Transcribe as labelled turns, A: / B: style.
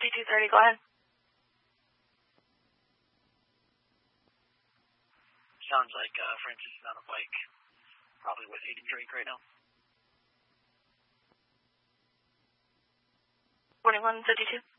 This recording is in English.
A: 5230, go ahead.
B: Sounds like Francis is on a bike, probably with Aiden Drake right now.
A: 4152.